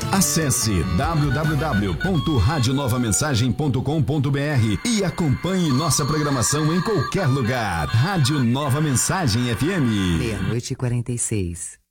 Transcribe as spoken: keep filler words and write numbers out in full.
Acesse w w w ponto rádio nova mensagem ponto com ponto b r e acompanhe nossa programação em qualquer lugar. Rádio Nova Mensagem F M. Meia-noite e quarenta e seis.